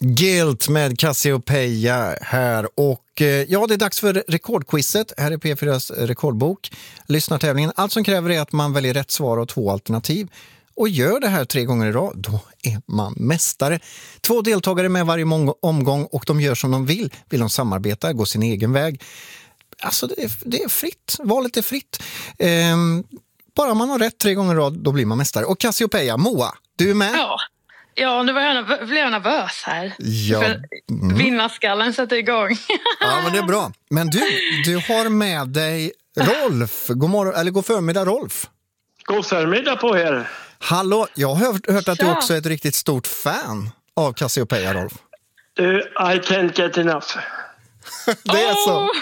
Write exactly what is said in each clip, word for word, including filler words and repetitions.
Guilt med Cassiopeia här och eh, ja, det är dags för rekordquizet. Här är P fyras rekordbok. Lyssnartävlingen. Allt som kräver är att man väljer rätt svar och två alternativ. Och gör det här tre gånger i rad, då är man mästare. Två deltagare med varje omgång och de gör som de vill. Vill de samarbeta, gå sin egen väg. Alltså det är, det är fritt. Valet är fritt. Ehm, bara man har rätt tre gånger i rad, då blir man mästare. Och Cassiopeia, Moa, du är med? Ja. Ja, nu var jag, blev jag nervös här. Ja. För mm. vinnarskallen sätter igång. Ja, men det är bra. Men du, du har med dig Rolf. God morgon, eller god förmiddag, Rolf. God förmiddag på er. Hallå, jag har hört, hört att Tja. du också är ett riktigt stort fan av Cassiopeia, Rolf. Du, I can't get enough. Det är så. Oh,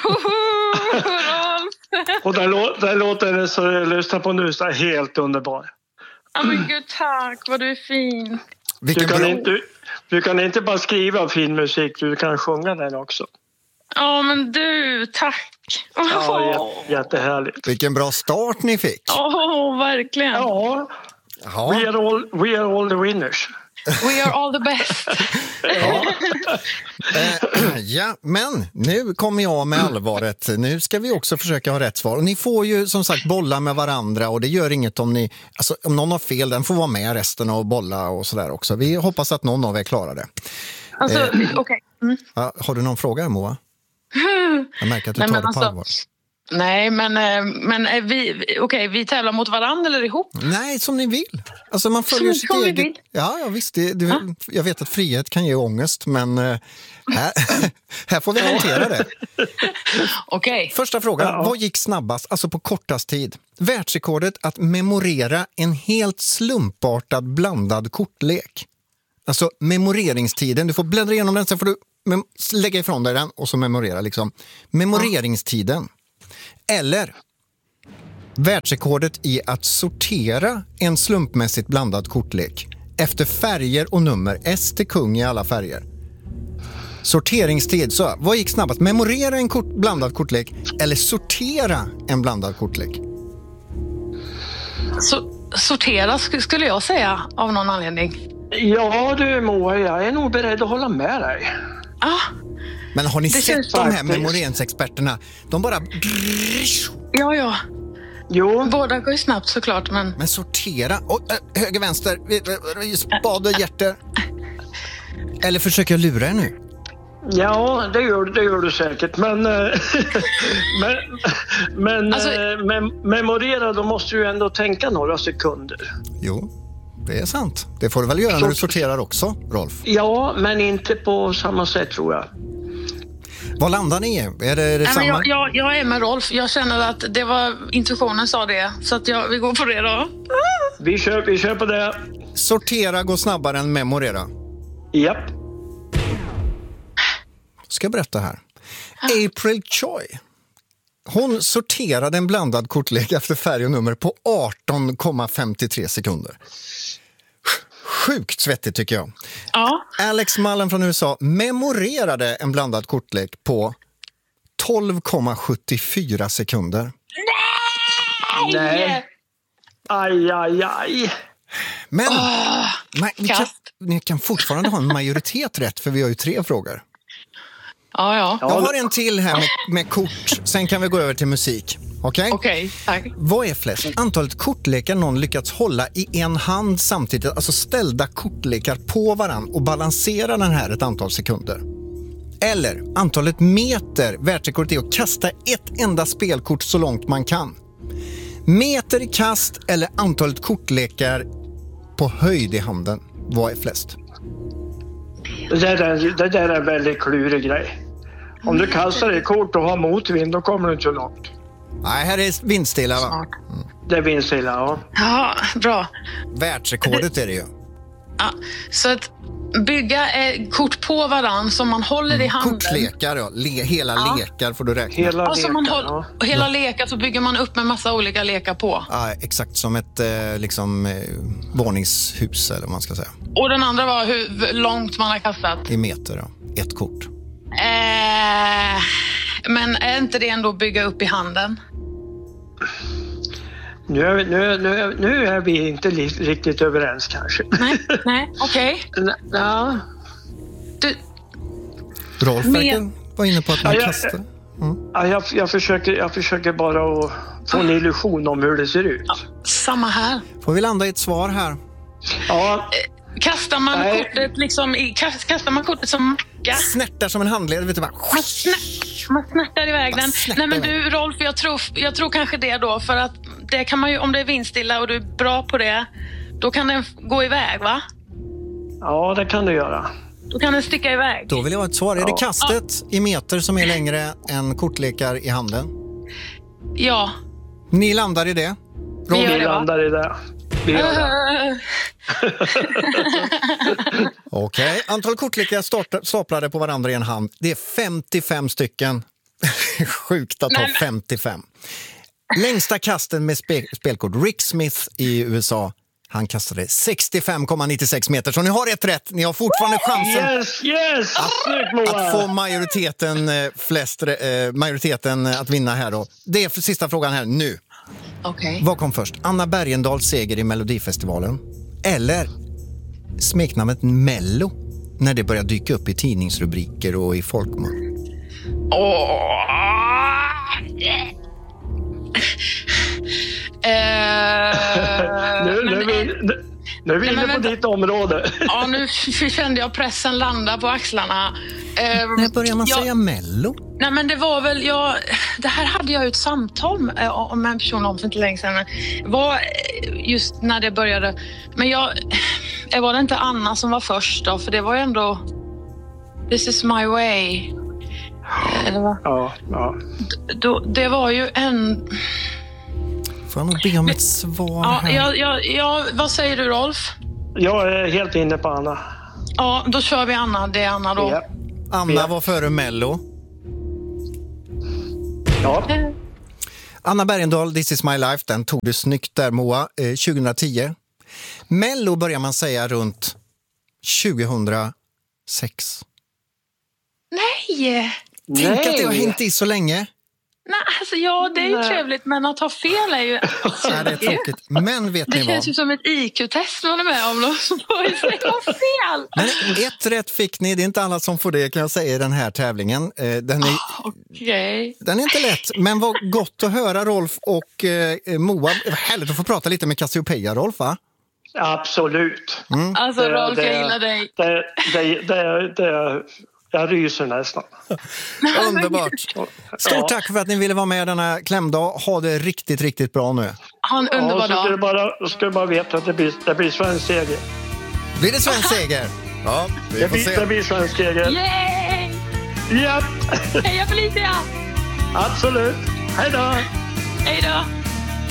Rolf. Och den, lå- den låten som jag lyssnar på nu är helt underbar. Ja, men gud, tack. Vad du är fin. Vilken Du kan, bra... inte, du, du kan inte bara skriva fin musik, du kan sjunga den också. Ja, men du, tack. Åh, Ja, oh. jä- jättehärligt. Vilken bra start ni fick. oh, verkligen. Ja, Ja. we are all, we are all the winners. We are all the best. Ja. Eh, ja, men nu kommer jag med allvaret. Nu ska vi också försöka ha rätt svar. Och ni får ju som sagt bolla med varandra och det gör inget om ni, alltså om någon har fel, den får vara med resten och bolla och sådär också. Vi hoppas att någon av er klarar det. Alltså, Eh. okej. Okay. Mm. Ja, har du någon fråga, Moa? Jag märker att du Nej, tar men det alltså, på allvar. Nej, men, eh, men är vi, okej, okay, vi tävlar mot varandra eller ihop? Nej, som ni vill. Alltså man följer Som- sitt som vi eget... vill. Ja, ja, visst. Det, det, jag vet att frihet kan ge ångest, men eh, här, här får vi hantera det. Okej. Första frågan. Ja. Vad gick snabbast, alltså på kortast tid? Världsrekordet att memorera en helt slumpartad blandad kortlek. Alltså memoreringstiden. Du får bläddra igenom den, sen får du mem- lägga ifrån dig den och så memorera liksom. Memoreringstiden. Eller världsrekordet i att sortera en slumpmässigt blandad kortlek efter färger och nummer, S till kung i alla färger. Sorteringstid, så vad gick snabbast? Memorera en kort, blandad kortlek eller sortera en blandad kortlek? Så, sortera sk- skulle jag säga av någon anledning. Ja du Moa, jag är nog beredd att hålla med dig. Ah, Men har ni Det sett känns de här faktiskt. memoreringsexperterna? De bara... ja, ja. Jo, Båda går ju snabbt såklart, men... Men sortera... Oh, äh, höger, vänster, spade, hjärter. Eller försöker jag lura er nu? ja det gör, det gör du säkert. Men, eh, men, men Alltså- eh, mem- memorera, då måste du ändå tänka några sekunder. Jo, det är sant. Det får du väl göra när du sorterar också, Rolf. Ja, men inte på samma sätt tror jag. Vad landar ni i? Är det, är det Nej, men samma? jag, jag, jag är med Rolf. Jag känner att det var intuitionen sa det. Så att jag, vi går på det då. Vi kör, vi kör på det. Sortera går snabbare än memorera. Japp. Ska jag berätta här. April Choi. Hon sorterade en blandad kortlek efter färg och nummer på arton komma femtiotre sekunder. Sjukt svettigt tycker jag. Ja. Alex Mullen från U S A memorerade en blandad kortlek på tolv komma sjuttiofyra sekunder. Nej. Aj, aj, aj. Men Oh, ma- ni, kan, kast. ni kan fortfarande ha en majoritet rätt för vi har ju tre frågor. Ja, ja. Jag har en till här med, med kort. Sen kan vi gå över till musik. Okej? Okej, tack. Vad är flest? Antalet kortlekar någon lyckats hålla i en hand samtidigt, alltså ställda kortlekar på varann och balansera den här ett antal sekunder. Eller antalet meter, världsrekordet är att kasta ett enda spelkort så långt man kan. Meter i kast eller antalet kortlekar på höjd i handen. Vad är flest? Det där, är, det där är en väldigt klurig grej. Om du kastar ett kort och har motvind, då kommer du inte så långt. Nej, här är vindstilla va? Snart. Det är vindstilla, ja. Ja, bra. Världsrekordet är det ju. Ja, så att bygga eh, kort på varann som man håller i handen. Kortlekar, ja. Le- hela Ja. lekar får du räkna. Hela Ja, så man leken, håller, ja. och hela lekar så bygger man upp med massa olika lekar på. Ja, exakt som ett eh, liksom, eh, våningshus eller vad man ska säga. Och den andra var hur långt man har kastat. I meter, ja. Ett kort. Eh, men är inte det ändå att bygga upp i handen? Nu är, vi- nu, nu, nu är vi inte li, riktigt överens kanske. Nej, nej, okej. N- Ja, Du, Rolf Med- verkar vara inne på att man Ja, jag- kastar. Mm. Ja, jag, jag, försöker, jag försöker bara att få en illusion om hur det ser ut. samma här. Får vi landa i ett svar här? Ja, Kastar man Nej. kortet liksom i, kast, kastar man kortet som macka? Snärtar som en handled, vet du bara. Man, snä, man snärtar iväg Man den. snärtar Nej men iväg. du Rolf, jag tror, jag tror kanske det då. För att det kan man ju, om det är vindstilla och du är bra på det, då kan den gå iväg, va? ja, det kan du göra. Då kan den sticka iväg. Då vill jag ha ett svar. Är det kastet i meter som är längre än kortlekar i handen? Ja. Ni landar i det? Vi gör Vi det, va? landar i det. Vi gör det. Uh, Okej, antal kortlekar starta- staplade på varandra i en hand. Det är femtiofem stycken. Sjukt att ha Nej, men- femtiofem. Längsta kasten med spe- spelkort. Rick Smith i U S A. Han kastade sextiofem komma nittiosex meter. Så ni har ett rätt. Ni har fortfarande chansen Yes, yes! Snyggt, att få Moa! majoriteten, eh, flest, eh, majoriteten att vinna här då. Det är för sista frågan här nu. Okej. Vad kom först? Anna Bergendahls seger i Melodifestivalen? Eller smeknamnet Mello när det började dyka upp i tidningsrubriker och i folkmun? Åh. Eh, Nu, nu, men, är vi, eh, nu, nu är vi Nej, men inne på vänta. ditt område. Ja, nu f- kände jag pressen landa på axlarna. Eh, När börjar man jag- säga Mello? Nej, men det var väl jag. Det här hade jag ju ett samtal med, eh, om en person om för inte länge sedan. Var eh, just när det började. Men jag, eh, var det inte Anna som var först då? För det var ju ändå This is my way. Eller vad? Ja, ja. Då, det var ju en... Får jag nog be om ett svar Ja, här? jag, jag, jag, vad säger du, Rolf? Jag är helt inne på Anna. Ja, då kör vi Anna. Det är Anna då. Ja. Anna Ja. var före Mello. Ja. Eh, Anna Bergendahl, This is my life, den tog du snyggt där, Moa, eh, tjugohundratio. Mello börjar man säga runt tjugohundrasex. Nej! Tänk att det har Nej. hängt i så länge. Nej, alltså ja, det är ju Nej. trevligt, men att ha fel är ju... Ja, det är tråkigt. Men vet Det ni känns vad? ju som ett I Q-test man är med om. Någon som får ju säga fel. Men ett rätt fick ni, det är inte alla som får det kan jag säga i den här tävlingen. Eh, Den är, Okej. den är inte lätt, men vad gott att höra Rolf och eh, Moa. Härligt att få prata lite med Cassiopeia, Rolf, va? Absolut. Alltså Det- Rolf, det- jag gillar dig. Det, det, det, det, jag ryser nästan. Underbart. Stort Ja. tack för att ni ville vara med denna klämdag. Ha det riktigt, riktigt bra nu. Ha en Ja, underbar så ska du dag. bara, ska du bara veta att det blir, det blir svensk seger. Blir det svensk seger? Ja, vi Det får blir, det se. blir svensk seger. Yay! Japp, Heja Felicia! absolut. Hej då! Hej då!